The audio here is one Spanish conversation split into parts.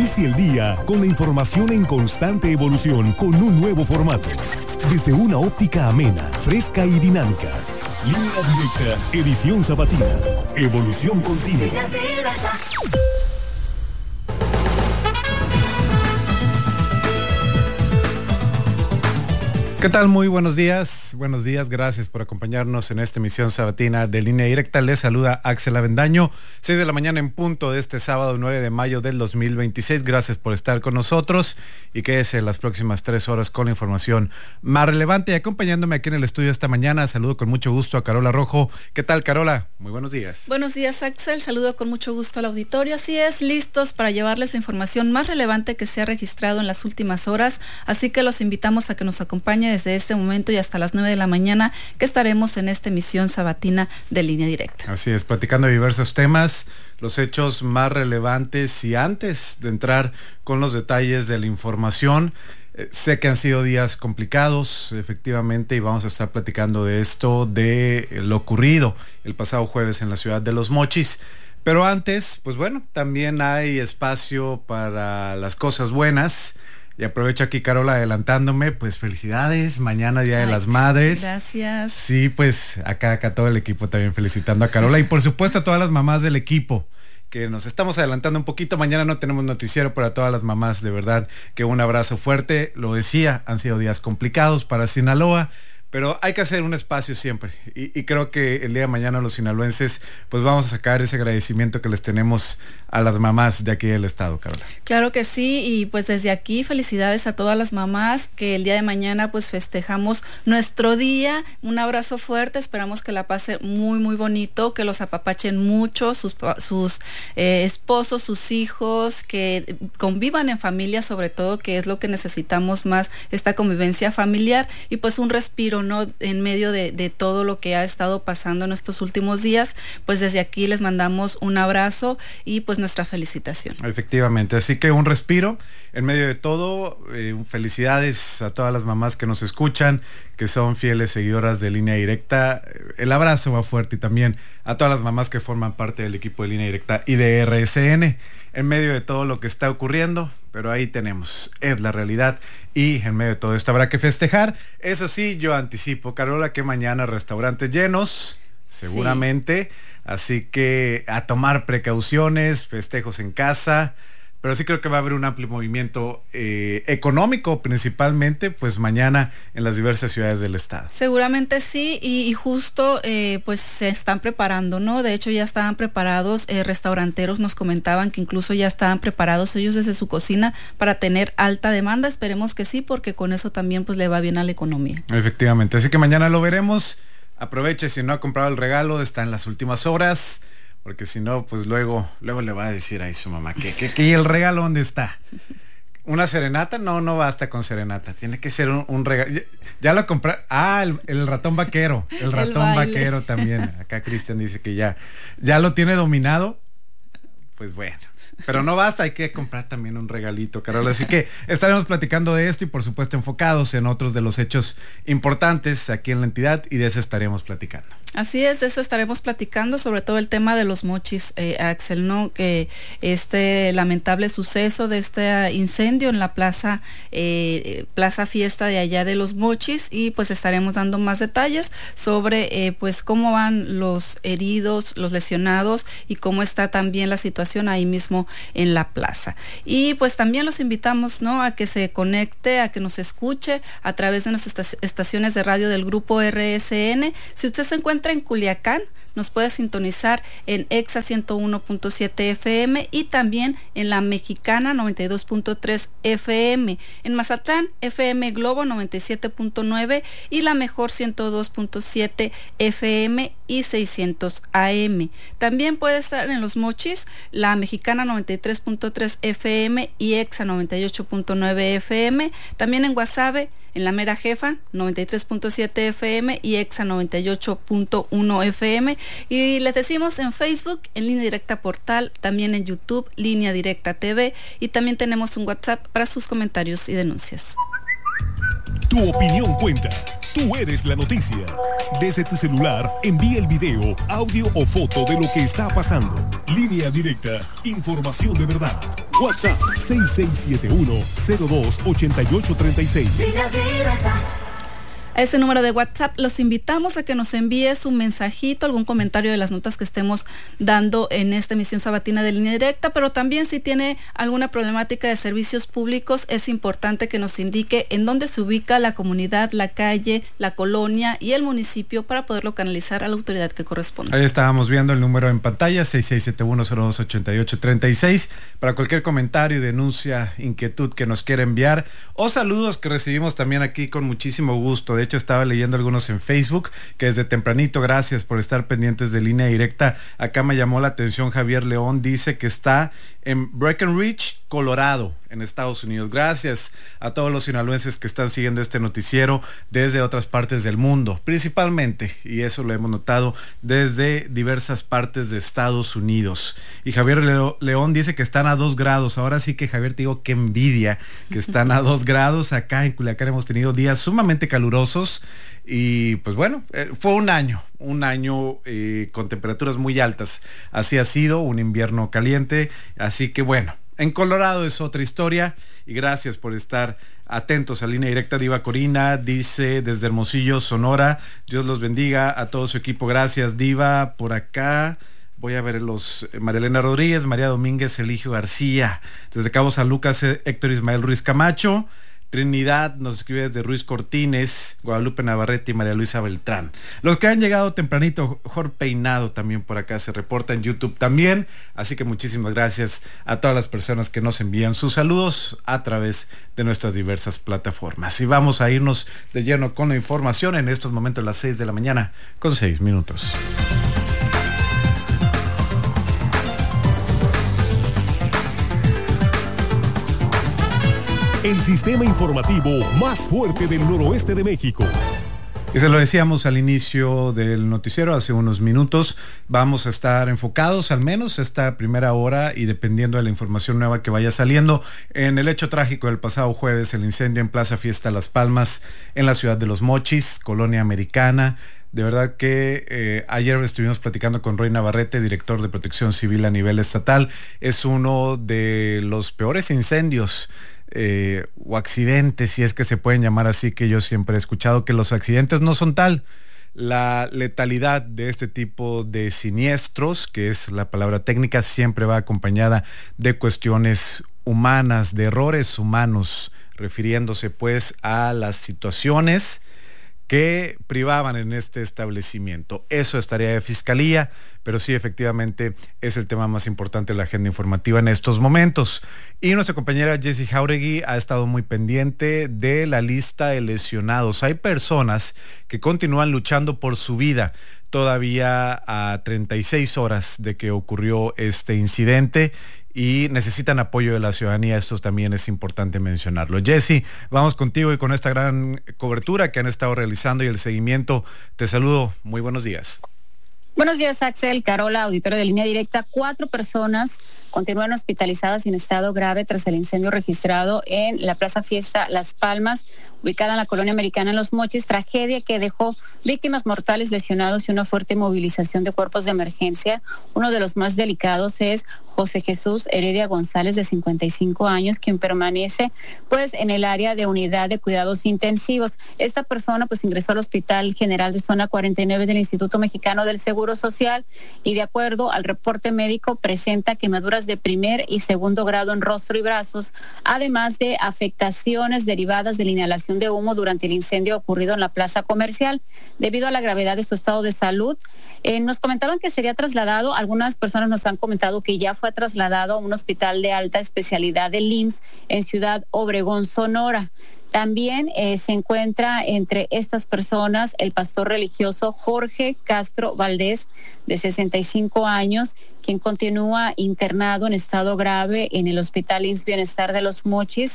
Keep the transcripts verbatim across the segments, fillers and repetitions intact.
Inicia el día con la información en constante evolución con un nuevo formato. Desde una óptica amena, fresca y dinámica. Línea Directa, edición sabatina. Evolución continua. ¿Qué tal? Muy buenos días. Buenos días, gracias por acompañarnos en esta emisión sabatina de Línea Directa. Les saluda Axel Avendaño, seis de la mañana en punto de este sábado nueve de mayo del dos mil veintiséis. Gracias por estar con nosotros y quédese las próximas tres horas con la información más relevante. Y acompañándome aquí en el estudio esta mañana, saludo con mucho gusto a Carola Rojo. ¿Qué tal, Carola? Muy buenos días. Buenos días, Axel. Saludo con mucho gusto al auditorio. Así es, listos para llevarles la información más relevante que se ha registrado en las últimas horas. Así que los invitamos a que nos acompañe desde este momento y hasta las nueve de la mañana, que estaremos en esta emisión sabatina de Línea Directa. Así es, platicando de diversos temas, los hechos más relevantes, y antes de entrar con los detalles de la información, eh, sé que han sido días complicados, efectivamente, y vamos a estar platicando de esto, de lo ocurrido el pasado jueves en la ciudad de Los Mochis. Pero antes, pues bueno, también hay espacio para las cosas buenas. Y aprovecho aquí, Carola, adelantándome, pues felicidades, mañana Día de Ay, las Madres. Gracias. Sí, pues acá, acá todo el equipo también felicitando a Carola y por supuesto a todas las mamás del equipo, que nos estamos adelantando un poquito. Mañana no tenemos noticiero, pero a todas las mamás, de verdad, que un abrazo fuerte. Lo decía, han sido días complicados para Sinaloa, pero hay que hacer un espacio siempre y, y creo que el día de mañana los sinaloenses pues vamos a sacar ese agradecimiento que les tenemos a las mamás de aquí del estado, Carola. Claro que sí, y pues desde aquí felicidades a todas las mamás que el día de mañana pues festejamos nuestro día. Un abrazo fuerte, esperamos que la pase muy muy bonito, que los apapachen mucho sus, sus eh, esposos, sus hijos, que convivan en familia, sobre todo, que es lo que necesitamos más, esta convivencia familiar y pues un respiro, ¿no? En medio de, de todo lo que ha estado pasando en estos últimos días. Pues desde aquí les mandamos un abrazo y pues nuestra felicitación. Efectivamente, así que un respiro en medio de todo. Eh, felicidades a todas las mamás que nos escuchan, que son fieles seguidoras de Línea Directa. El abrazo va fuerte, y también a todas las mamás que forman parte del equipo de Línea Directa y de R S N en medio de todo lo que está ocurriendo, pero ahí tenemos, es la realidad, y en medio de todo esto habrá que festejar. Eso sí, yo anticipo, Carola, que mañana restaurantes llenos, seguramente, sí. Así que a tomar precauciones, festejos en casa, pero sí creo que va a haber un amplio movimiento eh, económico, principalmente, pues mañana en las diversas ciudades del estado. Seguramente sí, y, y justo eh, pues se están preparando, ¿no? De hecho ya estaban preparados, eh, restauranteros nos comentaban que incluso ya estaban preparados ellos desde su cocina para tener alta demanda. Esperemos que sí, porque con eso también pues le va bien a la economía. Efectivamente, así que mañana lo veremos. Aproveche, si no ha comprado el regalo, está en las últimas horas, porque si no, pues luego, luego le va a decir ahí su mamá que, que, que el regalo ¿dónde está? ¿Una serenata? No, no basta con serenata, tiene que ser un, un regalo. Ya, ya lo compré. Ah, el, el ratón vaquero, el ratón el vaquero también. Acá Cristian dice que ya, ya lo tiene dominado. Pues bueno. Pero no basta, hay que comprar también un regalito, Carola. Así que estaremos platicando de esto y por supuesto enfocados en otros de los hechos importantes aquí en la entidad, y de eso estaremos platicando. Así es, de eso estaremos platicando, sobre todo el tema de Los Mochis, eh, Axel, ¿no? Que este lamentable suceso de este incendio en la plaza, eh, plaza fiesta de allá de Los Mochis, y pues estaremos dando más detalles sobre eh, pues cómo van los heridos, los lesionados y cómo está también la situación ahí mismo en la plaza. Y pues también los invitamos, ¿no? A que se conecte, a que nos escuche a través de nuestras estaciones de radio del grupo R S N. Si usted se encuentra en Culiacán, nos puede sintonizar en Exa ciento uno punto siete F M y también en La Mexicana noventa y dos punto tres F M. En Mazatlán, F M Globo noventa y siete punto nueve y La Mejor ciento dos punto siete F M y seiscientos A M. También puede estar en Los Mochis, La Mexicana noventa y tres punto tres F M y Exa noventa y ocho punto nueve F M. También en Guasave, en La Mera Jefa noventa y tres punto siete F M y Exa noventa y ocho punto uno F M. Y les decimos en Facebook, en Línea Directa Portal, también en YouTube, Línea Directa T V, y también tenemos un WhatsApp para sus comentarios y denuncias. Tu opinión cuenta. Tú eres la noticia. Desde tu celular, envía el video, audio o foto de lo que está pasando. Línea Directa, información de verdad. WhatsApp seis seis siete uno, cero dos ocho ocho tres seis. A ese número de WhatsApp los invitamos a que nos envíe su mensajito, algún comentario de las notas que estemos dando en esta emisión sabatina de Línea Directa, pero también si tiene alguna problemática de servicios públicos, es importante que nos indique en dónde se ubica la comunidad, la calle, la colonia y el municipio para poderlo canalizar a la autoridad que corresponde. Ahí estábamos viendo el número en pantalla, seis seis siete uno, cero dos ocho ocho tres seis, para cualquier comentario, denuncia, inquietud que nos quiera enviar, o saludos que recibimos también aquí con muchísimo gusto. De hecho, estaba leyendo algunos en Facebook, que desde tempranito, gracias por estar pendientes de Línea Directa. Acá me llamó la atención Javier León, dice que está en Breckenridge, Colorado, en Estados Unidos. Gracias a todos los sinaloenses que están siguiendo este noticiero desde otras partes del mundo, principalmente, y eso lo hemos notado, desde diversas partes de Estados Unidos. Y Javier Leo, León dice que están a dos grados. Ahora sí que, Javier, te digo, qué envidia que están a dos grados. Acá en Culiacán hemos tenido días sumamente calurosos y pues bueno, eh, fue un año, un año eh, con temperaturas muy altas. Así ha sido, un invierno caliente, así que bueno, en Colorado es otra historia y gracias por estar atentos a Línea Directa. Diva Corina dice desde Hermosillo, Sonora, Dios los bendiga a todo su equipo. Gracias, Diva. Por acá voy a ver los, María Elena Rodríguez, María Domínguez, Eligio García, desde Cabo San Lucas, Héctor Ismael Ruiz Camacho. Trinidad nos escribe desde Ruiz Cortines, Guadalupe Navarrete y María Luisa Beltrán. Los que han llegado tempranito, Jorge Peinado también por acá se reporta en YouTube también, así que muchísimas gracias a todas las personas que nos envían sus saludos a través de nuestras diversas plataformas. Y vamos a irnos de lleno con la información en estos momentos a las seis de la mañana con seis minutos. El sistema informativo más fuerte del noroeste de México. Y se lo decíamos al inicio del noticiero hace unos minutos, vamos a estar enfocados al menos esta primera hora y dependiendo de la información nueva que vaya saliendo en el hecho trágico del pasado jueves, el incendio en Plaza Fiesta Las Palmas en la ciudad de Los Mochis, Colonia Americana. De verdad que eh, ayer estuvimos platicando con Roy Navarrete, director de Protección Civil a nivel estatal. Es uno de los peores incendios Eh, o accidentes, si es que se pueden llamar así, que yo siempre he escuchado que los accidentes no son tal. La letalidad de este tipo de siniestros, que es la palabra técnica, siempre va acompañada de cuestiones humanas, de errores humanos, refiriéndose pues a las situaciones que privaban en este establecimiento. Eso es tarea de Fiscalía, pero sí, efectivamente, es el tema más importante de la agenda informativa en estos momentos. Y nuestra compañera Jessie Jauregui ha estado muy pendiente de la lista de lesionados. Hay personas que continúan luchando por su vida, todavía a treinta y seis horas de que ocurrió este incidente, y necesitan apoyo de la ciudadanía. Esto también es importante mencionarlo. Jessie, vamos contigo y con esta gran cobertura que han estado realizando y el seguimiento. Te saludo, muy buenos días. Buenos días, Axel, Carola, auditorio de Línea Directa. Cuatro personas continúan hospitalizadas en estado grave tras el incendio registrado en la Plaza Fiesta Las Palmas, ubicada en la Colonia Americana en Los Mochis, tragedia que dejó víctimas mortales, lesionados y una fuerte movilización de cuerpos de emergencia. Uno de los más delicados es José Jesús Heredia González, de cincuenta y cinco años, quien permanece pues en el área de unidad de cuidados intensivos. Esta persona pues ingresó al Hospital General de Zona cuarenta y nueve del Instituto Mexicano del Seguro Social y de acuerdo al reporte médico presenta quemaduras de primer y segundo grado en rostro y brazos, además de afectaciones derivadas de la inhalación de humo durante el incendio ocurrido en la plaza comercial. Debido a la gravedad de su estado de salud, eh, nos comentaban que sería trasladado, algunas personas nos han comentado que ya fue trasladado a un hospital de alta especialidad del I M S S en Ciudad Obregón, Sonora. También eh, se encuentra entre estas personas el pastor religioso Jorge Castro Valdés, de sesenta y cinco años, quien continúa internado en estado grave en el Hospital I M S S Bienestar de Los Mochis.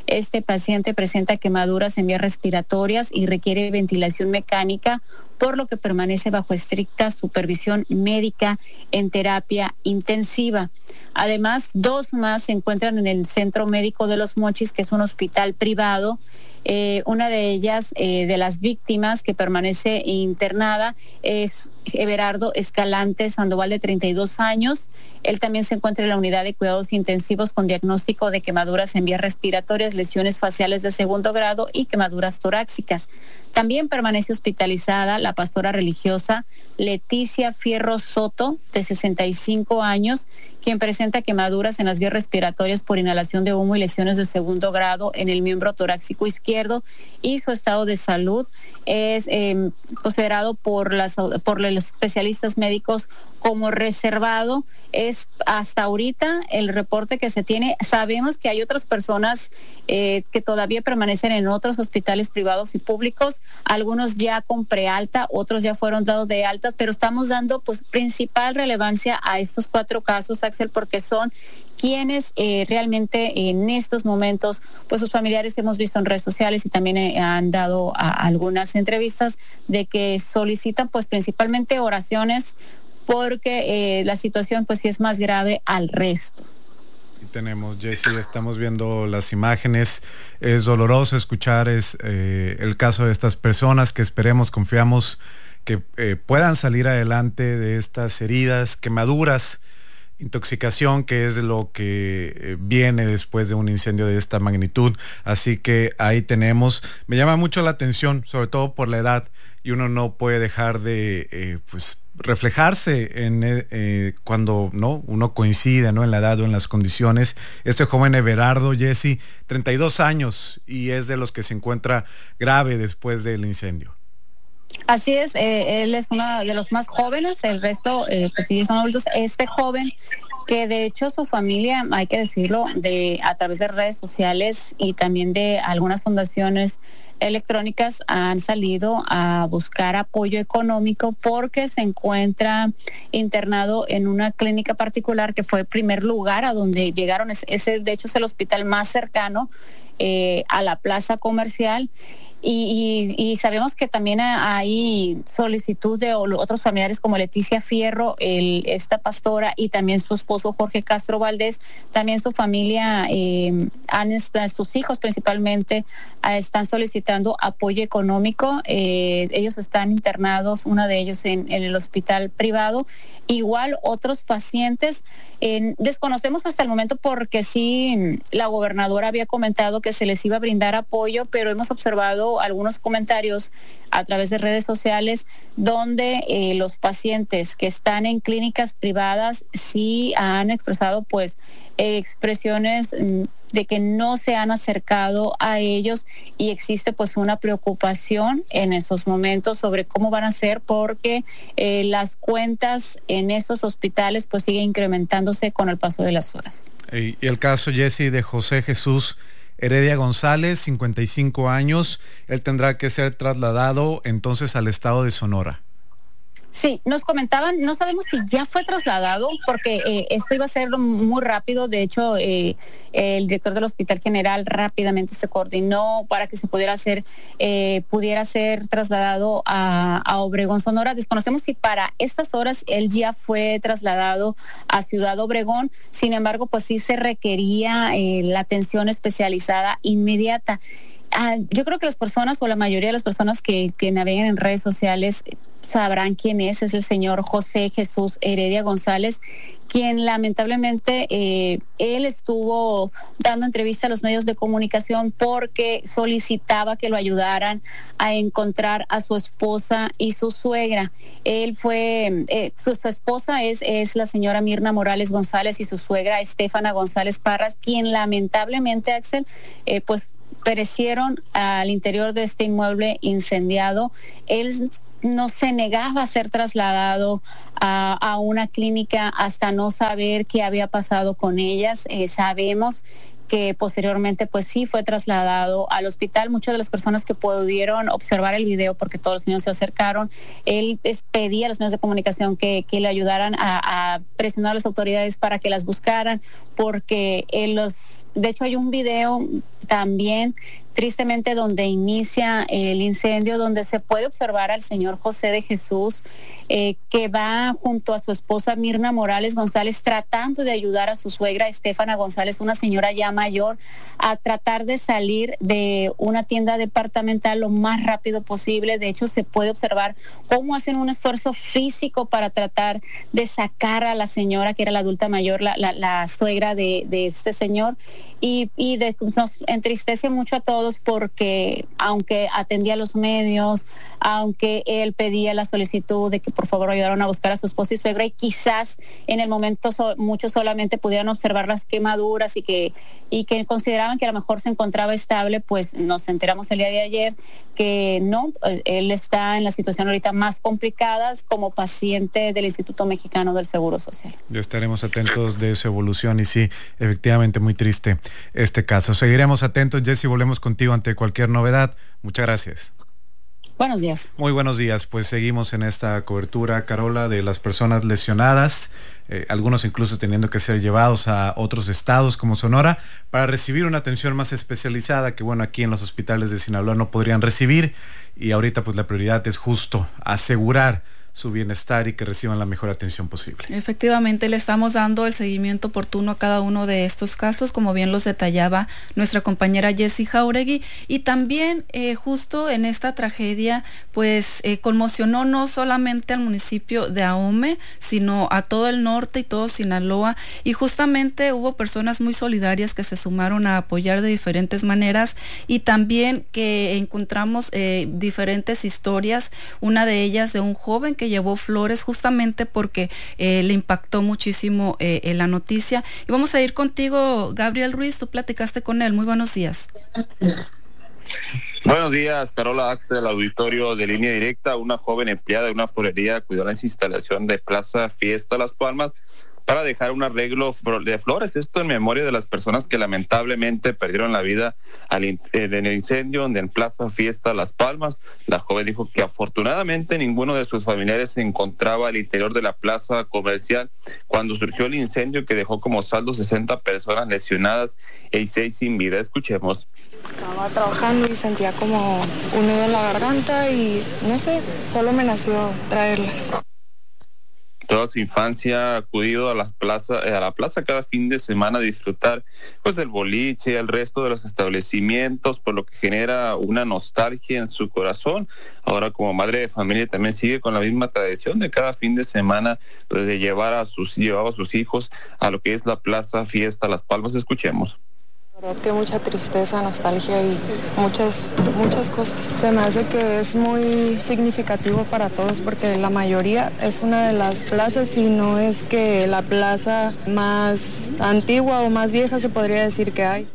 Este paciente presenta quemaduras en vías respiratorias y requiere ventilación mecánica, por lo que permanece bajo estricta supervisión médica en terapia intensiva. Además, dos más se encuentran en el Centro Médico de Los Mochis, que es un hospital privado. Eh, una de ellas, eh, de las víctimas que permanece internada, es Everardo Escalante Sandoval, de treinta y dos años. Él también se encuentra en la unidad de cuidados intensivos con diagnóstico de quemaduras en vías respiratorias, lesiones faciales de segundo grado y quemaduras torácicas. También permanece hospitalizada la pastora religiosa Leticia Fierro Soto, de sesenta y cinco años, quien presenta quemaduras en las vías respiratorias por inhalación de humo y lesiones de segundo grado en el miembro torácico izquierdo, y su estado de salud es eh, considerado por, las, por los especialistas médicos como reservado. Es hasta ahorita el reporte que se tiene. Sabemos que hay otras personas eh, que todavía permanecen en otros hospitales privados y públicos, algunos ya con prealta, otros ya fueron dados de alta, pero estamos dando pues principal relevancia a estos cuatro casos, Axel, porque son quienes eh, realmente en estos momentos, pues sus familiares que hemos visto en redes sociales y también eh, han dado a, a algunas entrevistas de que solicitan pues principalmente oraciones, porque eh, la situación pues sí es más grave al resto. Y tenemos, Jessy, estamos viendo las imágenes. Es doloroso escuchar es eh, el caso de estas personas, que esperemos, confiamos que eh, puedan salir adelante de estas heridas, quemaduras, intoxicación, que es lo que eh, viene después de un incendio de esta magnitud. Así que ahí tenemos. Me llama mucho la atención, sobre todo por la edad, y uno no puede dejar de eh, pues reflejarse en eh, cuando no uno coincide, ¿no?, en la edad o en las condiciones. Este joven Everardo, Jessy, treinta y dos años, y es de los que se encuentra grave después del incendio. Así es, eh, él es uno de los más jóvenes, el resto eh, pues sí son adultos. Este joven, que de hecho su familia, hay que decirlo, de a través de redes sociales y también de algunas fundaciones electrónicas, han salido a buscar apoyo económico porque se encuentra internado en una clínica particular que fue el primer lugar a donde llegaron. Ese de hecho es el hospital más cercano eh, a la plaza comercial. Y, y, y sabemos que también hay solicitud de otros familiares como Leticia Fierro, el, esta pastora, y también su esposo Jorge Castro Valdés. También su familia, eh, han, sus hijos principalmente, eh, están solicitando apoyo económico. Eh, ellos están internados, uno de ellos en, en el hospital privado. Igual otros pacientes, eh, desconocemos hasta el momento porque sí, la gobernadora había comentado que se les iba a brindar apoyo, pero hemos observado algunos comentarios a través de redes sociales donde eh, los pacientes que están en clínicas privadas sí han expresado pues eh, expresiones mm, de que no se han acercado a ellos, y existe pues una preocupación en esos momentos sobre cómo van a ser, porque eh, las cuentas en estos hospitales pues siguen incrementándose con el paso de las horas. Y, y el caso, Jessy, de José Jesús Heredia González, cincuenta y cinco años, él tendrá que ser trasladado entonces al estado de Sonora. Sí, nos comentaban, no sabemos si ya fue trasladado, porque eh, esto iba a ser muy rápido. De hecho, eh, el director del Hospital General rápidamente se coordinó para que se pudiera hacer, eh, pudiera ser trasladado a, a Obregón, Sonora. Desconocemos si para estas horas él ya fue trasladado a Ciudad Obregón. Sin embargo, pues sí se requería eh, la atención especializada inmediata. Ah, yo creo que las personas, o la mayoría de las personas que, que navegan en redes sociales, sabrán quién es. Es el señor José Jesús Heredia González, quien lamentablemente eh, él estuvo dando entrevista a los medios de comunicación porque solicitaba que lo ayudaran a encontrar a su esposa y su suegra. Él fue, eh, su, su esposa es, es la señora Mirna Morales González, y su suegra Estefana González Parras, quien lamentablemente, Axel, eh, pues perecieron al interior de este inmueble incendiado. Él no se negaba a ser trasladado a, a una clínica hasta no saber qué había pasado con ellas. Eh, sabemos que posteriormente pues sí fue trasladado al hospital. Muchas de las personas que pudieron observar el video, porque todos los niños se acercaron, él pues, pedía a los medios de comunicación que, que le ayudaran a, a presionar a las autoridades para que las buscaran, porque él los De hecho, hay un video también, tristemente, donde inicia el incendio, donde se puede observar al señor José de Jesús, eh, que va junto a su esposa Mirna Morales González tratando de ayudar a su suegra Estefana González, una señora ya mayor, a tratar de salir de una tienda departamental lo más rápido posible. De hecho, se puede observar cómo hacen un esfuerzo físico para tratar de sacar a la señora, que era la adulta mayor, la, la, la suegra de, de este señor. Y, y de, nos entristece mucho a todos porque aunque atendía a los medios, aunque él pedía la solicitud de que por favor ayudaran a buscar a su esposa y suegra, y quizás en el momento so, muchos solamente pudieran observar las quemaduras y que, y que consideraban que a lo mejor se encontraba estable, pues nos enteramos el día de ayer que no, él está en la situación ahorita más complicada como paciente del Instituto Mexicano del Seguro Social. Ya estaremos atentos de su evolución y sí, efectivamente muy triste este caso. Seguiremos atentos, Jessy, volvemos contigo ante cualquier novedad. Muchas gracias. Buenos días. Muy buenos días. Pues seguimos en esta cobertura, Carola, de las personas lesionadas, eh, algunos incluso teniendo que ser llevados a otros estados como Sonora para recibir una atención más especializada que, bueno, aquí en los hospitales de Sinaloa no podrían recibir, y ahorita pues la prioridad es justo asegurar su bienestar y que reciban la mejor atención posible. Efectivamente, le estamos dando el seguimiento oportuno a cada uno de estos casos, como bien los detallaba nuestra compañera Jessy Jauregui, y también eh, justo en esta tragedia, pues eh, conmocionó no solamente al municipio de Ahome, sino a todo el norte y todo Sinaloa, y justamente hubo personas muy solidarias que se sumaron a apoyar de diferentes maneras, y también que encontramos eh, diferentes historias, una de ellas de un joven que llevó flores justamente porque eh, le impactó muchísimo eh, en la noticia. Y vamos a ir contigo, Gabriel Ruiz, tú platicaste con él. Muy buenos días. Buenos días, Carola, Axel, auditorio de Línea Directa. Una joven empleada de una florería cuidó la instalación de Plaza Fiesta Las Palmas para dejar un arreglo de flores, esto en memoria de las personas que lamentablemente perdieron la vida al in- en el incendio en Plaza Fiesta Las Palmas. La joven dijo que afortunadamente ninguno de sus familiares se encontraba al interior de la plaza comercial cuando surgió el incendio, que dejó como saldo sesenta personas lesionadas y seis sin vida. Escuchemos. Estaba trabajando y sentía como un nudo en la garganta y no sé, solo me nació traerlas. Toda su infancia ha acudido a las plazas, a la plaza cada fin de semana a disfrutar pues el boliche, el resto de los establecimientos, por lo que genera una nostalgia en su corazón. Ahora, como madre de familia, también sigue con la misma tradición de cada fin de semana, pues, de llevar a sus llevaba a sus hijos a lo que es la Plaza Fiesta Las Palmas. Escuchemos. La verdad que mucha tristeza, nostalgia y muchas, muchas cosas. Se me hace que es muy significativo para todos porque la mayoría es una de las plazas, y no es que la plaza más antigua o más vieja se podría decir que hay.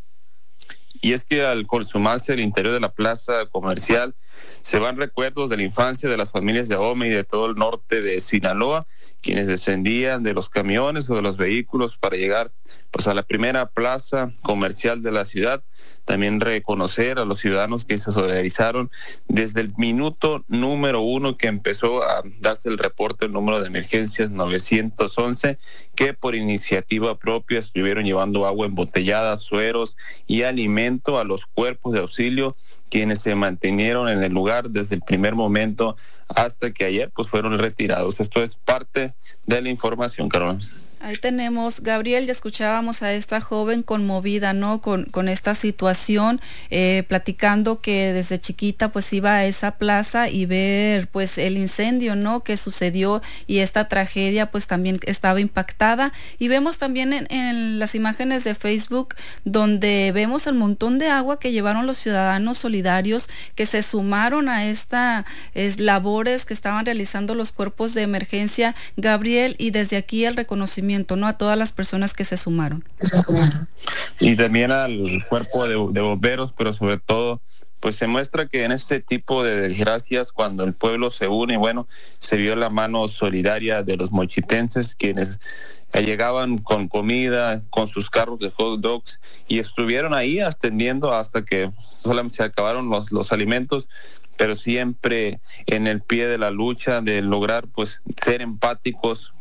Y es que al consumarse el interior de la plaza comercial, se van recuerdos de la infancia de las familias de Ahome y de todo el norte de Sinaloa, quienes descendían de los camiones o de los vehículos para llegar pues a la primera plaza comercial de la ciudad. También reconocer a los ciudadanos que se solidarizaron desde el minuto número uno que empezó a darse el reporte, el número de emergencias nueve once, que por iniciativa propia estuvieron llevando agua embotellada, sueros y alimento a los cuerpos de auxilio, quienes se mantenieron en el lugar desde el primer momento hasta que ayer pues fueron retirados. Esto es parte de la información, Carolina. Ahí tenemos, Gabriel, ya escuchábamos a esta joven conmovida, ¿no? Con, con esta situación, eh, platicando que desde chiquita pues iba a esa plaza y ver pues el incendio, ¿no? Que sucedió, y esta tragedia pues también estaba impactada. Y vemos también en, en las imágenes de Facebook donde vemos el montón de agua que llevaron los ciudadanos solidarios que se sumaron a estas labores que estaban realizando los cuerpos de emergencia, Gabriel, y desde aquí el reconocimiento, ¿no? A todas las personas que se sumaron. Y también al cuerpo de, de bomberos, pero sobre todo, pues se muestra que en este tipo de desgracias, cuando el pueblo se une, bueno, se vio la mano solidaria de los mochitenses, quienes llegaban con comida, con sus carros de hot dogs, y estuvieron ahí atendiendo hasta que solamente se acabaron los, los alimentos, pero siempre en el pie de la lucha de lograr pues ser empáticos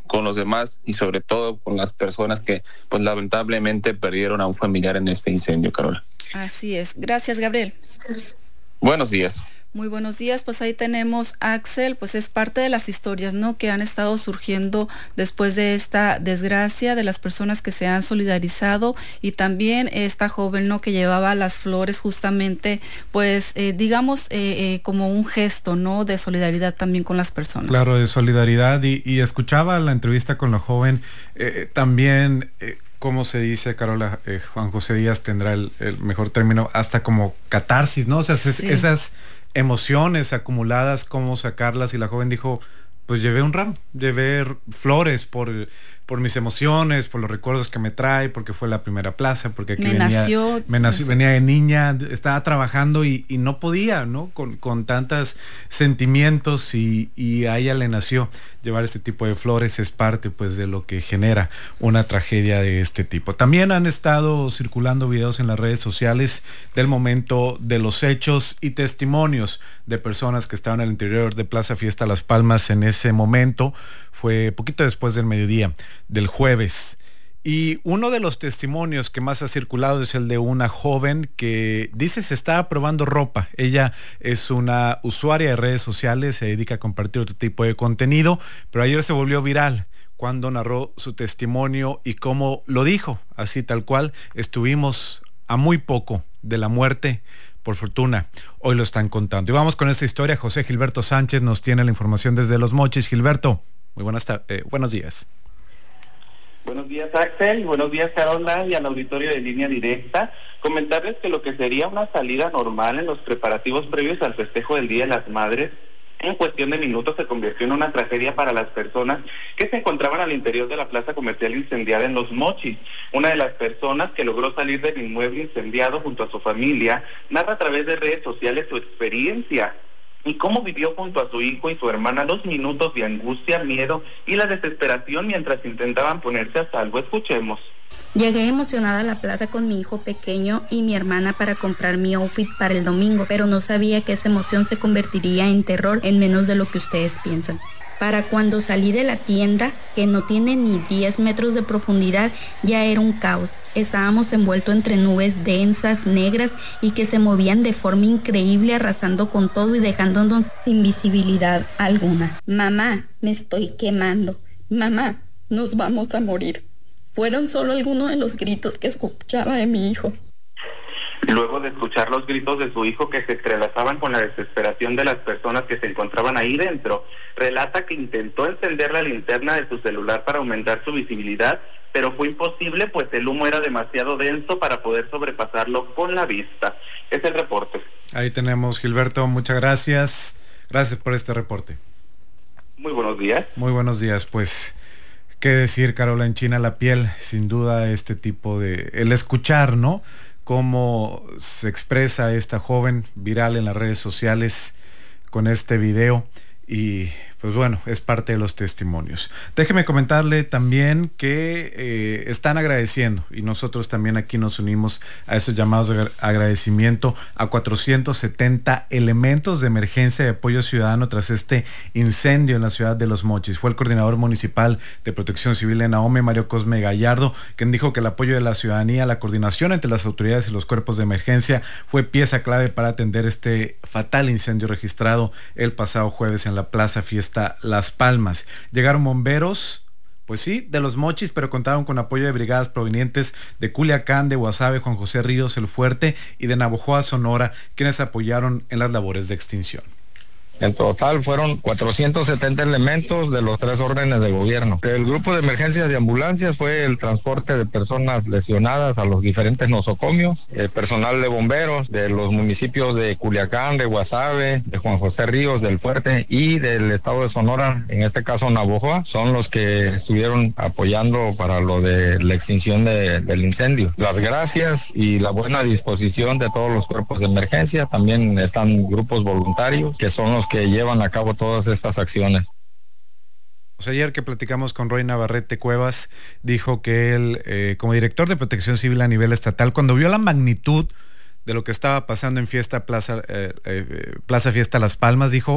con los demás y sobre todo con las personas que pues lamentablemente perdieron a un familiar en este incendio, Carola. Así es. Gracias, Gabriel. Buenos días. Muy buenos días, pues ahí tenemos a Axel, pues es parte de las historias, ¿no?, que han estado surgiendo después de esta desgracia, de las personas que se han solidarizado, y también esta joven, ¿no?, que llevaba las flores justamente, pues eh, digamos eh, eh, como un gesto, ¿no?, de solidaridad también con las personas. Claro, de solidaridad, y, y escuchaba la entrevista con la joven, eh, también... Eh, ¿cómo se dice, Carola? Eh, Juan José Díaz tendrá el, el mejor término, hasta como catarsis, ¿no? O sea, sí. es, esas emociones acumuladas, cómo sacarlas, y la joven dijo, pues llevé un ramo, llevé flores por, por mis emociones, por los recuerdos que me trae, porque fue la primera plaza, porque aquí me venía, nació, me nació, venía de niña, estaba trabajando y, y no podía, ¿no? Con, con tantos sentimientos, y, y a ella le nació llevar este tipo de flores. Es parte pues de lo que genera una tragedia de este tipo. También han estado circulando videos en las redes sociales del momento de los hechos y testimonios de personas que estaban al interior de Plaza Fiesta Las Palmas en ese momento. Fue poquito después del mediodía del jueves. Y uno de los testimonios que más ha circulado es el de una joven que dice se estaba probando ropa. Ella es una usuaria de redes sociales, se dedica a compartir otro tipo de contenido, pero ayer se volvió viral cuando narró su testimonio y cómo lo dijo, así tal cual: estuvimos a muy poco de la muerte. Por fortuna, hoy lo están contando. Y vamos con esta historia. José Gilberto Sánchez nos tiene la información desde Los Mochis. Gilberto, muy buenas tardes, eh, buenos días. Buenos días, Axel, buenos días, Carola, y al auditorio de Línea Directa. Comentarles que lo que sería una salida normal en los preparativos previos al festejo del Día de las Madres, en cuestión de minutos se convirtió en una tragedia para las personas que se encontraban al interior de la plaza comercial incendiada en Los Mochis. Una de las personas que logró salir del inmueble incendiado junto a su familia narra a través de redes sociales su experiencia y cómo vivió junto a su hijo y su hermana los minutos de angustia, miedo y la desesperación mientras intentaban ponerse a salvo. Escuchemos. Llegué emocionada a la plaza con mi hijo pequeño y mi hermana para comprar mi outfit para el domingo, pero no sabía que esa emoción se convertiría en terror en menos de lo que ustedes piensan. Para cuando salí de la tienda, que no tiene ni diez metros de profundidad, ya era un caos. Estábamos envueltos entre nubes densas, negras y que se movían de forma increíble, arrasando con todo y dejándonos sin visibilidad alguna. Mamá, me estoy quemando. Mamá, nos vamos a morir. Fueron solo algunos de los gritos que escuchaba de mi hijo. Luego de escuchar los gritos de su hijo que se entrelazaban con la desesperación de las personas que se encontraban ahí dentro, relata que intentó encender la linterna de su celular para aumentar su visibilidad, pero fue imposible, pues el humo era demasiado denso para poder sobrepasarlo con la vista. Es el reporte. Ahí tenemos, Gilberto, muchas gracias. Gracias por este reporte. Muy buenos días. Muy buenos días, pues... ¿Qué decir, Carola? Enchina la piel, sin duda, este tipo de... El escuchar, ¿no? Cómo se expresa esta joven viral en las redes sociales con este video. Y pues bueno, es parte de los testimonios. Déjeme comentarle también que eh, están agradeciendo, y nosotros también aquí nos unimos a esos llamados de agradecimiento, a cuatrocientos setenta elementos de emergencia de apoyo ciudadano tras este incendio en la ciudad de Los Mochis. Fue el coordinador municipal de Protección Civil en Ahome, Mario Cosme Gallardo, quien dijo que el apoyo de la ciudadanía, la coordinación entre las autoridades y los cuerpos de emergencia fue pieza clave para atender este fatal incendio registrado el pasado jueves en la Plaza Fiesta Las Palmas. Llegaron bomberos, pues sí, de Los Mochis, pero contaron con apoyo de brigadas provenientes de Culiacán, de Guasave, Juan José Ríos, El Fuerte y de Navojoa, Sonora, quienes apoyaron en las labores de extinción. En total fueron cuatrocientos setenta elementos de los tres órdenes de gobierno. El grupo de emergencias de ambulancias fue el transporte de personas lesionadas a los diferentes nosocomios, el personal de bomberos de los municipios de Culiacán, de Guasave, de Juan José Ríos, del Fuerte y del estado de Sonora, en este caso Navojoa, son los que estuvieron apoyando para lo de la extinción de, del incendio. Las gracias y la buena disposición de todos los cuerpos de emergencia. También están grupos voluntarios que son los que llevan a cabo todas estas acciones. Pues ayer que platicamos con Roy Navarrete Cuevas, dijo que él, eh, como director de Protección Civil a nivel estatal, cuando vio la magnitud de lo que estaba pasando en Fiesta Plaza, eh, eh, Plaza Fiesta Las Palmas, dijo,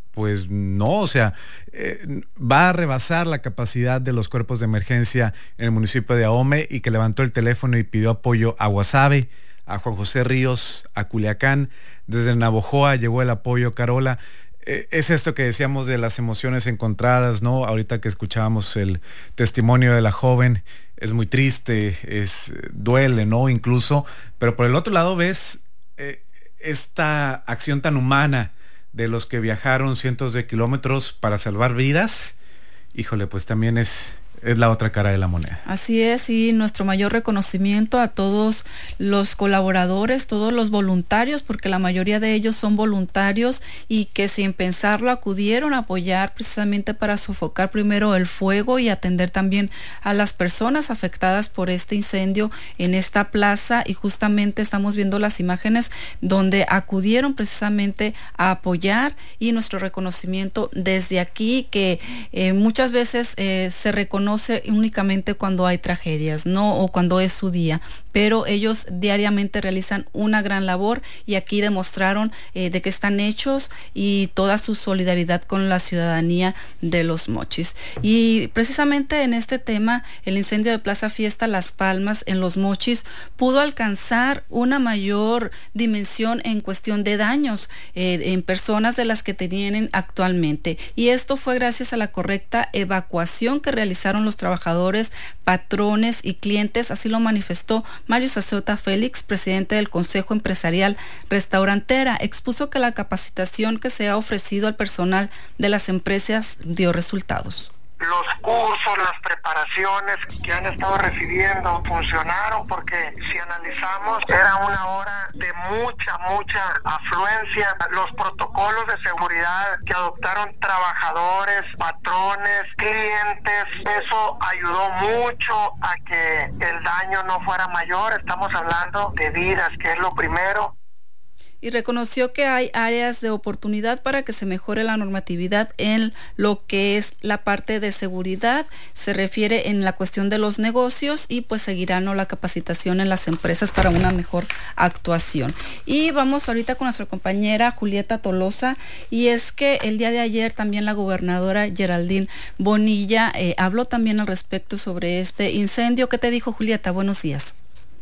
pues no, o sea, eh, va a rebasar la capacidad de los cuerpos de emergencia en el municipio de Ahome, y que levantó el teléfono y pidió apoyo a Guasave, a Juan José Ríos, a Culiacán. Desde Navojoa llegó el apoyo, Carola. Eh, es esto que decíamos de las emociones encontradas, ¿no? Ahorita que escuchábamos el testimonio de la joven, es muy triste, es duele, ¿no? Incluso, pero por el otro lado ves eh, esta acción tan humana de los que viajaron cientos de kilómetros para salvar vidas. Híjole, pues también es, es la otra cara de la moneda. Así es, y nuestro mayor reconocimiento a todos los colaboradores, todos los voluntarios, porque la mayoría de ellos son voluntarios y que sin pensarlo acudieron a apoyar precisamente para sofocar primero el fuego y atender también a las personas afectadas por este incendio en esta plaza. Y justamente estamos viendo las imágenes donde acudieron precisamente a apoyar, y nuestro reconocimiento desde aquí, que eh, muchas veces eh, se reconoce únicamente cuando hay tragedias, ¿no? O cuando es su día, pero ellos diariamente realizan una gran labor, y aquí demostraron eh, de que están hechos, y toda su solidaridad con la ciudadanía de Los Mochis. Y precisamente en este tema, el incendio de Plaza Fiesta Las Palmas en Los Mochis pudo alcanzar una mayor dimensión en cuestión de daños eh, en personas de las que tienen actualmente, y esto fue gracias a la correcta evacuación que realizaron los trabajadores, patrones y clientes. Así lo manifestó Mario Sacota Félix, presidente del Consejo Empresarial Restaurantera. Expuso que la capacitación que se ha ofrecido al personal de las empresas dio resultados. Los cursos, las preparaciones que han estado recibiendo funcionaron, porque si analizamos era una hora de mucha, mucha afluencia. Los protocolos de seguridad que adoptaron trabajadores, patrones, clientes, eso ayudó mucho a que el daño no fuera mayor. Estamos hablando de vidas, que es lo primero. Y reconoció que hay áreas de oportunidad para que se mejore la normatividad en lo que es la parte de seguridad. Se refiere en la cuestión de los negocios, y pues seguirán, ¿no?, la capacitación en las empresas para una mejor actuación. Y vamos ahorita con nuestra compañera Julieta Tolosa, y es que el día de ayer también la gobernadora Geraldine Bonilla eh, habló también al respecto sobre este incendio. ¿Qué te dijo, Julieta? Buenos días.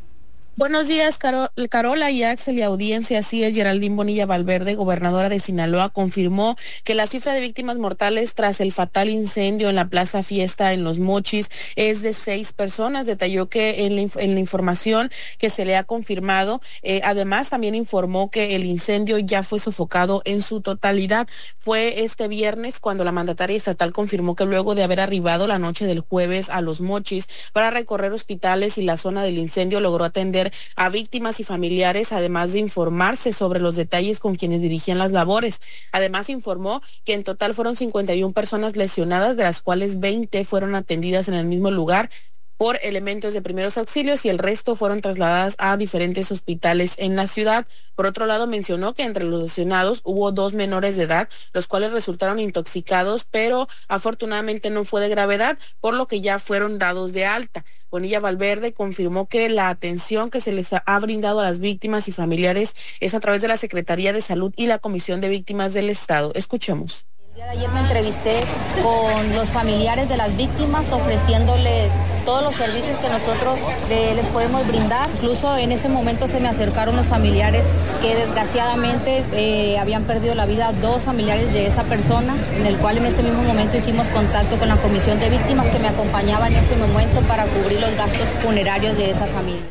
Buenos días, Caro, Carola y Axel y audiencia. Así es, Geraldine Bonilla Valverde, gobernadora de Sinaloa, confirmó que la cifra de víctimas mortales tras el fatal incendio en la Plaza Fiesta en Los Mochis es de seis personas. Detalló que en la, en la información que se le ha confirmado, eh, además también informó que el incendio ya fue sofocado en su totalidad. Fue este viernes cuando la mandataria estatal confirmó que luego de haber arribado la noche del jueves a Los Mochis para recorrer hospitales y la zona del incendio, logró atender a víctimas y familiares, además de informarse sobre los detalles con quienes dirigían las labores. Además informó que en total fueron cincuenta y una personas lesionadas, de las cuales veinte fueron atendidas en el mismo lugar por elementos de primeros auxilios, y el resto fueron trasladadas a diferentes hospitales en la ciudad. Por otro lado, mencionó que entre los lesionados hubo dos menores de edad, los cuales resultaron intoxicados, pero afortunadamente no fue de gravedad, por lo que ya fueron dados de alta. Bonilla Valverde confirmó que la atención que se les ha brindado a las víctimas y familiares es a través de la Secretaría de Salud y la Comisión de Víctimas del Estado. Escuchemos. El día de ayer me entrevisté con los familiares de las víctimas, ofreciéndoles todos los servicios que nosotros eh, les podemos brindar. Incluso en ese momento se me acercaron los familiares que desgraciadamente eh, habían perdido la vida, dos familiares de esa persona, en el cual en ese mismo momento hicimos contacto con la Comisión de Víctimas, que me acompañaba en ese momento para cubrir los gastos funerarios de esa familia.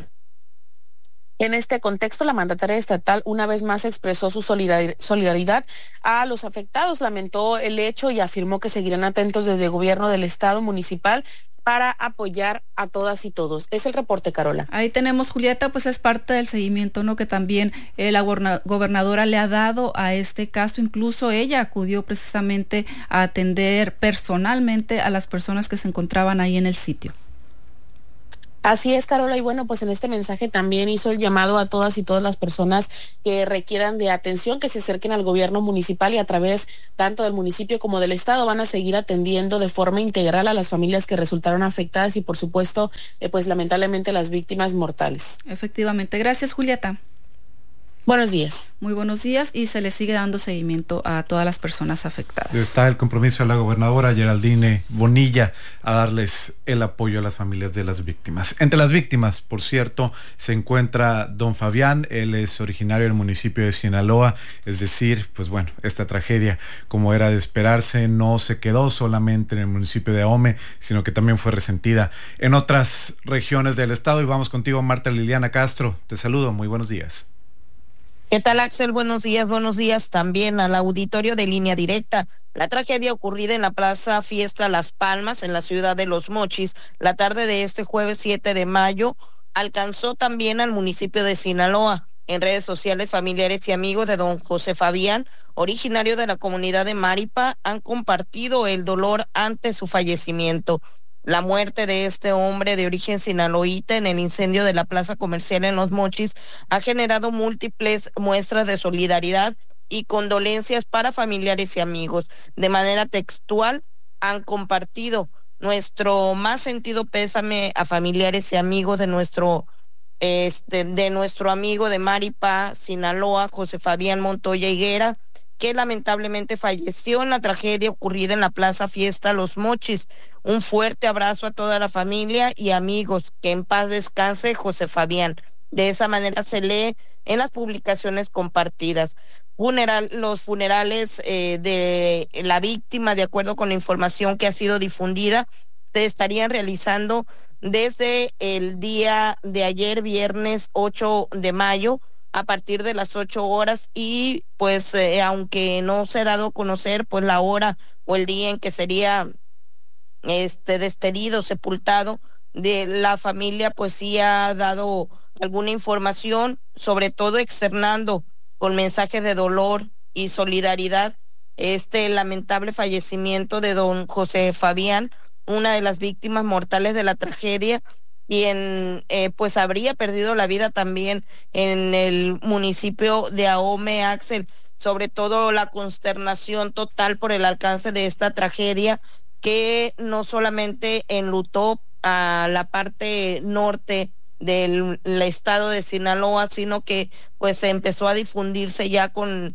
En este contexto, la mandataria estatal una vez más expresó su solidaridad a los afectados, lamentó el hecho y afirmó que seguirán atentos desde el gobierno del estado municipal para apoyar a todas y todos. Es el reporte, Carola. Ahí tenemos, Julieta, pues es parte del seguimiento, ¿no?, que también eh, la gobernadora le ha dado a este caso. Incluso ella acudió precisamente a atender personalmente a las personas que se encontraban ahí en el sitio. Así es, Carola, y bueno, pues en este mensaje también hizo el llamado a todas y todas las personas que requieran de atención, que se acerquen al gobierno municipal, y a través tanto del municipio como del estado van a seguir atendiendo de forma integral a las familias que resultaron afectadas y por supuesto, eh, pues lamentablemente las víctimas mortales. Efectivamente. Gracias, Julieta. Buenos días. Muy buenos días, y se le sigue dando seguimiento a todas las personas afectadas. Está el compromiso de la gobernadora Geraldine Bonilla a darles el apoyo a las familias de las víctimas. Entre las víctimas, por cierto, se encuentra don Fabián. Él es originario del municipio de Sinaloa, es decir, pues bueno, esta tragedia, como era de esperarse, no se quedó solamente en el municipio de Ahome, sino que también fue resentida en otras regiones del estado. Y vamos contigo, Marta Liliana Castro. Te saludo, muy buenos días. ¿Qué tal, Axel? Buenos días, buenos días también al auditorio de Línea Directa. La tragedia ocurrida en la Plaza Fiesta Las Palmas, en la ciudad de Los Mochis, la tarde de este jueves siete de mayo, alcanzó también al municipio de Sinaloa. En redes sociales, familiares y amigos de don José Fabián, originario de la comunidad de Maripa, han compartido el dolor ante su fallecimiento. La muerte de este hombre de origen sinaloíta en el incendio de la plaza comercial en Los Mochis ha generado múltiples muestras de solidaridad y condolencias para familiares y amigos. De manera textual, han compartido nuestro más sentido pésame a familiares y amigos de nuestro, este, de nuestro amigo de Maripa, Sinaloa, José Fabián Montoya Higuera, que lamentablemente falleció en la tragedia ocurrida en la Plaza Fiesta Los Mochis. Un fuerte abrazo a toda la familia y amigos. Que en paz descanse José Fabián. De esa manera se lee en las publicaciones compartidas. Funeral, los funerales eh, de la víctima, de acuerdo con la información que ha sido difundida, se estarían realizando desde el día de ayer, viernes ocho de mayo, a partir de las ocho horas, y pues eh, aunque no se ha dado a conocer pues la hora o el día en que sería este despedido, sepultado, de la familia, pues sí ha dado alguna información, sobre todo externando con mensajes de dolor y solidaridad este lamentable fallecimiento de don José Fabián, una de las víctimas mortales de la tragedia, quien eh, pues habría perdido la vida también en el municipio de Ahome, Axel. Sobre todo la consternación total por el alcance de esta tragedia, que no solamente enlutó a la parte norte del estado de Sinaloa, sino que pues se empezó a difundirse ya con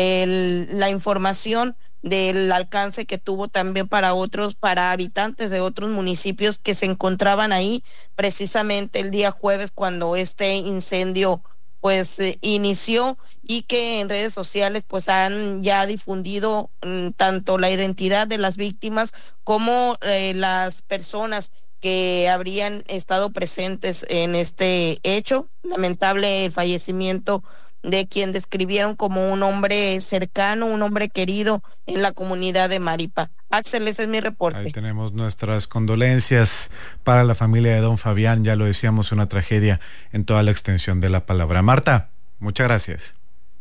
el, la información del alcance que tuvo también para otros, para habitantes de otros municipios que se encontraban ahí precisamente el día jueves cuando este incendio pues eh, inició, y que en redes sociales pues han ya difundido mm, tanto la identidad de las víctimas como eh, las personas que habrían estado presentes en este hecho. Lamentable el fallecimiento de quien describieron como un hombre cercano, un hombre querido en la comunidad de Maripa. Axel, ese es mi reporte. Ahí tenemos nuestras condolencias para la familia de don Fabián. Ya lo decíamos, una tragedia en toda la extensión de la palabra. Marta, muchas gracias.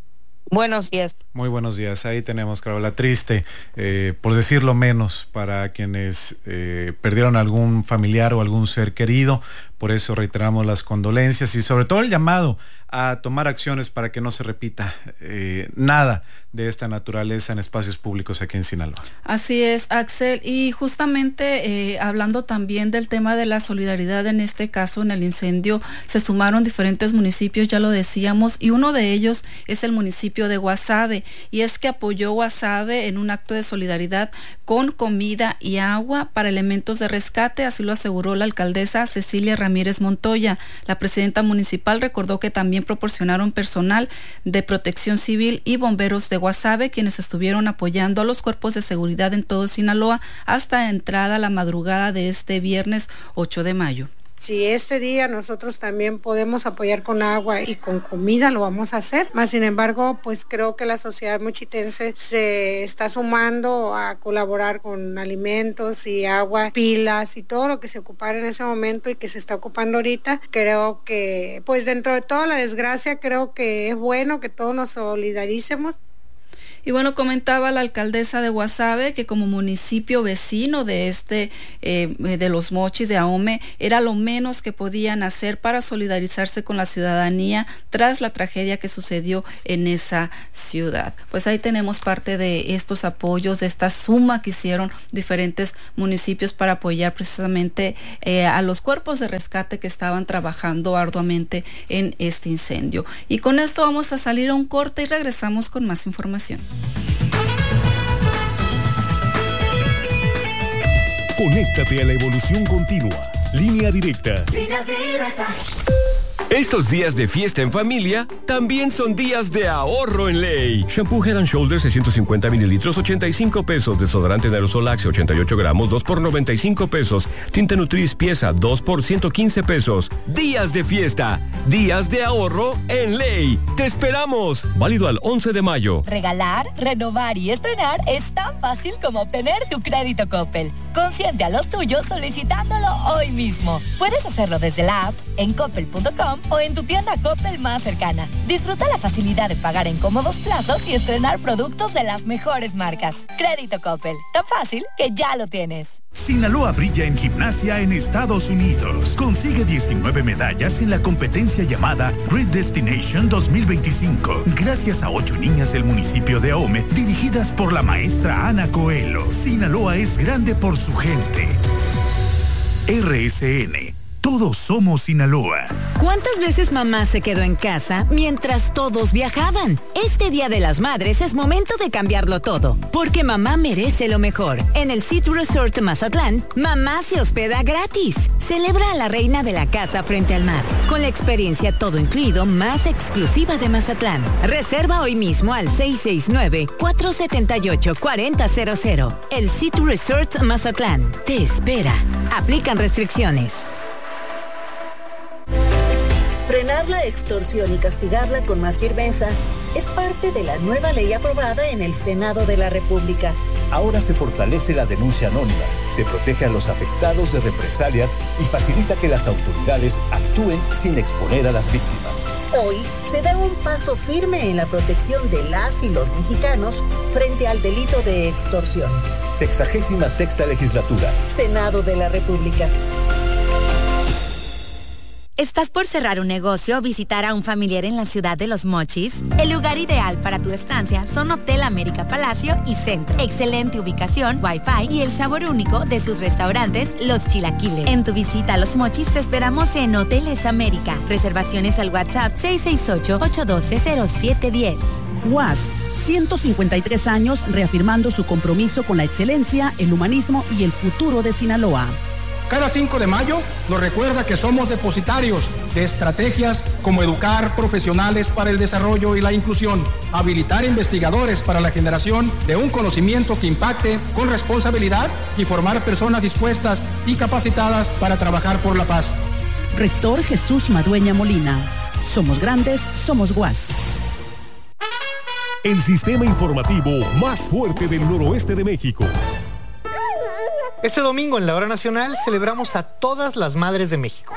Buenos días. Muy buenos días. Ahí tenemos, Carola, triste, eh, por decirlo menos, para quienes eh, perdieron algún familiar o algún ser querido. Por eso reiteramos las condolencias y sobre todo el llamado a tomar acciones para que no se repita eh, nada de esta naturaleza en espacios públicos aquí en Sinaloa. Así es, Axel, y justamente eh, hablando también del tema de la solidaridad, en este caso en el incendio se sumaron diferentes municipios, ya lo decíamos, y uno de ellos es el municipio de Guasave, y es que apoyó Guasave en un acto de solidaridad con comida y agua para elementos de rescate, así lo aseguró la alcaldesa Cecilia Ramírez Montoya. La presidenta municipal recordó que también proporcionaron personal de protección civil y bomberos de Guasave, quienes estuvieron apoyando a los cuerpos de seguridad en todo Sinaloa hasta entrada la madrugada de este viernes ocho de mayo. Si este día nosotros también podemos apoyar con agua y con comida, lo vamos a hacer. Más sin embargo, pues creo que la sociedad mochitense se está sumando a colaborar con alimentos y agua, pilas y todo lo que se ocupara en ese momento y que se está ocupando ahorita. Creo que, pues dentro de toda la desgracia, creo que es bueno que todos nos solidaricemos. Y bueno, comentaba la alcaldesa de Guasave que como municipio vecino de este, eh, de Los Mochis, de Ahome, era lo menos que podían hacer para solidarizarse con la ciudadanía tras la tragedia que sucedió en esa ciudad. Pues ahí tenemos parte de estos apoyos, de esta suma que hicieron diferentes municipios para apoyar precisamente eh, a los cuerpos de rescate que estaban trabajando arduamente en este incendio. Y con esto vamos a salir a un corte y regresamos con más información. Conéctate a la evolución continua. Línea directa. Línea directa. Estos días de fiesta en familia también son días de ahorro en ley. Shampoo Head and Shoulders seiscientos cincuenta mililitros, ochenta y cinco pesos. Desodorante en aerosol Axe, ochenta y ocho gramos, dos por noventa y cinco pesos. Tinta Nutris pieza, dos por ciento quince pesos. Días de fiesta, días de ahorro en ley. ¡Te esperamos! Válido al once de mayo. Regalar, renovar y estrenar es tan fácil como obtener tu crédito Coppel. Consiente a los tuyos solicitándolo hoy mismo. Puedes hacerlo desde la app, en coppel punto com o en tu tienda Coppel más cercana. Disfruta la facilidad de pagar en cómodos plazos y estrenar productos de las mejores marcas. Crédito Coppel, tan fácil que ya lo tienes. Sinaloa brilla en gimnasia en Estados Unidos. Consigue diecinueve medallas en la competencia llamada Great Destination dos mil veinticinco, gracias a ocho niñas del municipio de Ahome, dirigidas por la maestra Ana Coelho. Sinaloa es grande por su gente. R S N. Todos somos Sinaloa. ¿Cuántas veces mamá se quedó en casa mientras todos viajaban? Este Día de las Madres es momento de cambiarlo todo, porque mamá merece lo mejor. En el City Resort Mazatlán, mamá se hospeda gratis. Celebra a la reina de la casa frente al mar, con la experiencia todo incluido más exclusiva de Mazatlán. Reserva hoy mismo al seis seis nueve, cuatro siete ocho, cuatro cero cero cero. El City Resort Mazatlán te espera. Aplican restricciones. Frenar la extorsión y castigarla con más firmeza es parte de la nueva ley aprobada en el Senado de la República. Ahora se fortalece la denuncia anónima, se protege a los afectados de represalias y facilita que las autoridades actúen sin exponer a las víctimas. Hoy se da un paso firme en la protección de las y los mexicanos frente al delito de extorsión. Sexagésima sexta legislatura. Senado de la República. ¿Estás por cerrar un negocio o visitar a un familiar en la ciudad de Los Mochis? El lugar ideal para tu estancia son Hotel América Palacio y Centro. Excelente ubicación, wifi y el sabor único de sus restaurantes, Los Chilaquiles. En tu visita a Los Mochis te esperamos en Hoteles América. Reservaciones al WhatsApp seis seis ocho, ocho uno dos, cero siete uno cero. U A S, ciento cincuenta y tres años reafirmando su compromiso con la excelencia, el humanismo y el futuro de Sinaloa. Cada cinco de mayo nos recuerda que somos depositarios de estrategias como educar profesionales para el desarrollo y la inclusión, habilitar investigadores para la generación de un conocimiento que impacte con responsabilidad y formar personas dispuestas y capacitadas para trabajar por la paz. Rector Jesús Madueña Molina. Somos grandes, somos U A S. El sistema informativo más fuerte del noroeste de México. Este domingo en la Hora Nacional celebramos a todas las madres de México.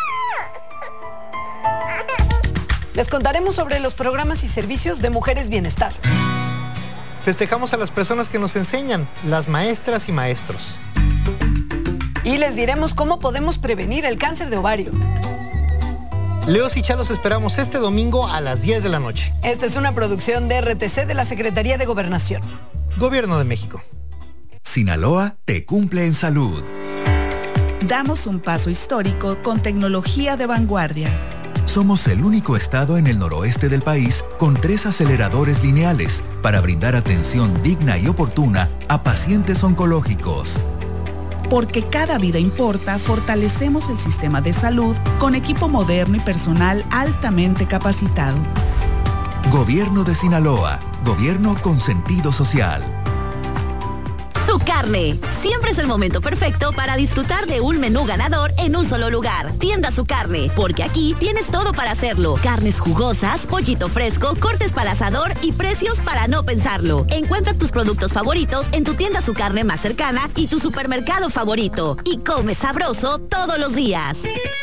Les contaremos sobre los programas y servicios de Mujeres Bienestar. Festejamos a las personas que nos enseñan, las maestras y maestros. Y les diremos cómo podemos prevenir el cáncer de ovario. Leos y Chalos esperamos este domingo a las diez de la noche. Esta es una producción de R T C de la Secretaría de Gobernación. Gobierno de México. Sinaloa te cumple en salud. Damos un paso histórico con tecnología de vanguardia. Somos el único estado en el noroeste del país con tres aceleradores lineales para brindar atención digna y oportuna a pacientes oncológicos. Porque cada vida importa, fortalecemos el sistema de salud con equipo moderno y personal altamente capacitado. Gobierno de Sinaloa, gobierno con sentido social. Su Carne. Siempre es el momento perfecto para disfrutar de un menú ganador en un solo lugar. Tienda Su Carne, porque aquí tienes todo para hacerlo. Carnes jugosas, pollito fresco, cortes para asador y precios para no pensarlo. Encuentra tus productos favoritos en tu tienda Su Carne más cercana y tu supermercado favorito. Y come sabroso todos los días.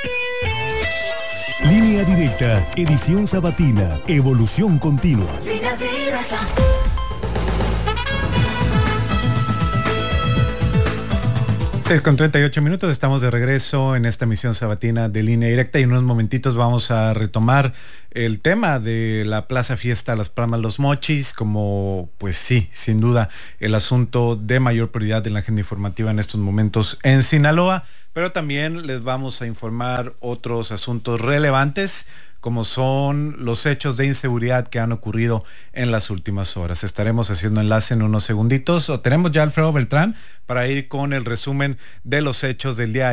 Línea directa, edición sabatina, evolución continua. Línea directa. seis con treinta y ocho minutos, estamos de regreso en esta emisión sabatina de Línea Directa y en unos momentitos vamos a retomar el tema de la Plaza Fiesta Las Palmas Los Mochis como, pues sí, sin duda, el asunto de mayor prioridad en la agenda informativa en estos momentos en Sinaloa, pero también les vamos a informar otros asuntos relevantes como son los hechos de inseguridad que han ocurrido en las últimas horas. Estaremos haciendo enlace en unos segunditos, o tenemos ya a Alfredo Beltrán para ir con el resumen de los hechos del día